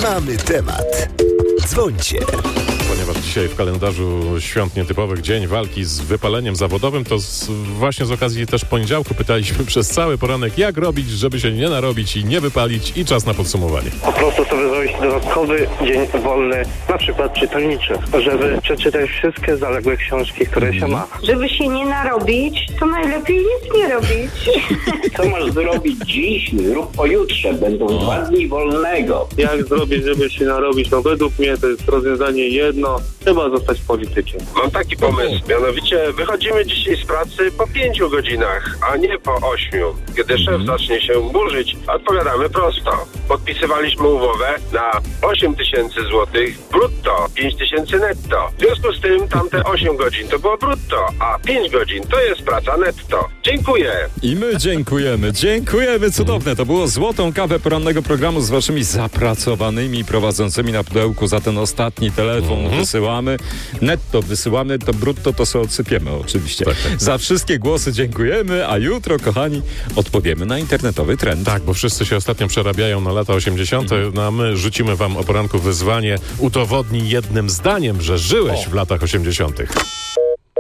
Mamy temat. Dzwońcie. Ponieważ dzisiaj w kalendarzu świąt nietypowych dzień walki z wypaleniem zawodowym, to właśnie z okazji też poniedziałku pytaliśmy przez cały poranek, jak robić, żeby się nie narobić i nie wypalić, i czas na podsumowanie. Po prostu sobie zrobić dodatkowy dzień wolny, na przykład czytelniczy, żeby przeczytać wszystkie zaległe książki, które się ma. Żeby się nie narobić, to najlepiej nic nie robić. Co masz zrobić dziś lub pojutrze? Będą 2 dni wolnego. Jak zrobić, żeby się narobić? No według mnie to jest rozwiązanie jedno. Trzeba zostać politykiem. Mam taki pomysł, mianowicie wychodzimy dzisiaj z pracy po 5 godzinach, a nie po 8. Kiedy szef zacznie się burzyć, odpowiadamy prosto. Podpisywaliśmy umowę na 8 000 złotych brutto, 5 000 netto. W związku z tym tamte 8 godzin to było brutto, a 5 godzin to jest praca netto. Dziękuję. I my dziękujemy. Dziękujemy, cudowne. To było złotą kawę porannego programu z waszymi zapracowanymi prowadzącymi na pudełku za ten ostatni telefon. Wysyłamy. Netto wysyłamy, to brutto to sobie odsypiemy oczywiście. Tak. Za wszystkie głosy dziękujemy, a jutro, kochani, odpowiemy na internetowy trend. Tak, bo wszyscy się ostatnio przerabiają na lata 80., no a my rzucimy wam o poranku wyzwanie: udowodnij jednym zdaniem, że żyłeś w latach 80.